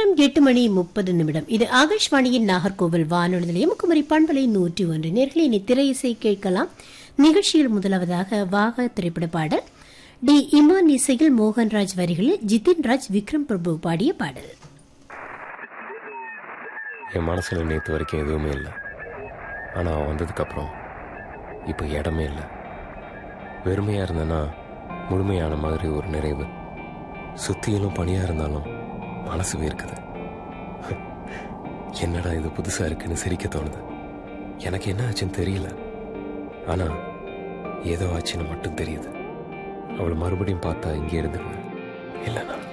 நேரம் 8:30 இது ஆகாஷ்வாணியின் நாகர்கோவில் வானொலி நிலையம் குமரி பண்பலை 101. நேர்களை இனி திரை இசை கேட்கலாம். நிகழ்ச்சியில் முதலாவதாக வாகா திரைப்பட பாடல். டி இமான் இசையில் மோகன்ராஜ் வரிகளில் ஜிதின்ராஜ் விக்ரம் பிரபு பாடிய பாடல். என் மனசுல நேற்று வரைக்கும் எதுவுமே இல்லை. ஆனால் அவன் வந்ததுக்கப்புறம் இப்போ இடமே இல்லை. வெறுமையாக இருந்தேன்னா முழுமையான மாதிரி ஒரு நிறைவு. சுத்தியிலும் பணியாக இருந்தாலும் மனசு வேர்க்குது. என்னடா இது புதுசாக இருக்குன்னு சிரிக்க தோணுது. எனக்கு என்ன ஆச்சுன்னு தெரியல, ஆனால் ஏதோ ஆச்சுன்னு மட்டும் தெரியுது. அவளை மறுபடியும் பார்த்தா இங்கே இருந்துருவேன், இல்லைண்ணா